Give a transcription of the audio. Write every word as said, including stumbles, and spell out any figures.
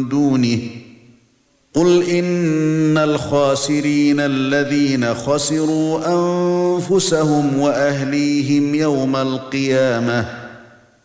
دونه قل إن الخاسرين الذين خسروا أنفسهم وأهليهم يوم القيامة